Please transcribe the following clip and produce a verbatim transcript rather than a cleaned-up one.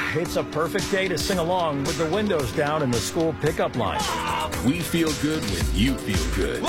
it's a perfect day to sing along with the windows down in the school pickup line. We feel good when you feel good.